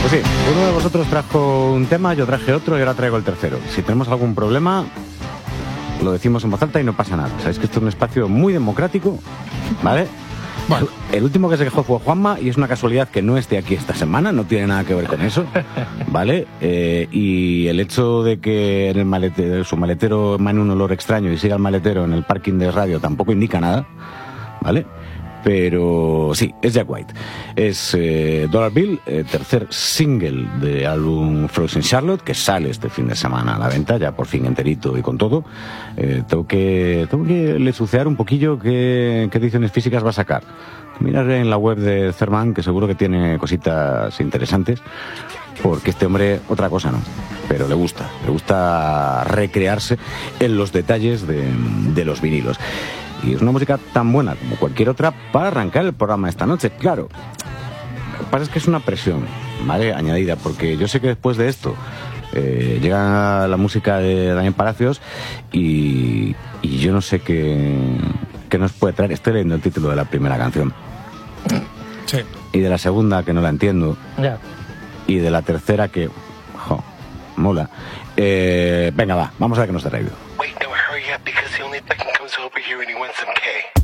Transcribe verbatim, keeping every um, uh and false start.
Pues sí, uno de vosotros trajo un tema, yo traje otro y ahora traigo el tercero. Si tenemos algún problema, lo decimos en voz alta y no pasa nada. Sabéis que esto es un espacio muy democrático, ¿vale? Bueno. El último que se quejó fue Juanma y es una casualidad que no esté aquí esta semana, no tiene nada que ver con eso, ¿vale? Eh, y el hecho de que en el maletero, su maletero emane un olor extraño y siga el maletero en el parking de radio tampoco indica nada, ¿vale? Pero sí, es Jack White. Es eh, Dollar Bill, eh, tercer single de álbum Frozen Charlotte, que sale este fin de semana a la venta, ya por fin enterito y con todo. Eh, tengo que tengo que lesucear un poquillo qué, qué ediciones físicas va a sacar. Mirar en la web de Cerman, que seguro que tiene cositas interesantes, porque este hombre, otra cosa no, pero le gusta, le gusta recrearse en los detalles de, de los vinilos. Y es una música tan buena como cualquier otra para arrancar el programa esta noche. Claro, lo que pasa es que es una presión, ¿vale?, añadida, porque yo sé que después de esto eh, llega la música de Daniel Palacios y, y yo no sé qué, qué nos puede traer. Estoy leyendo el título de la primera canción. Sí. Y de la segunda, que no la entiendo. Ya. Y de la tercera, que... Jo, mola. Eh, venga, va, vamos a ver qué nos ha traído. Wait, no, hurry up, because the only fucking comes over here when he wants some K.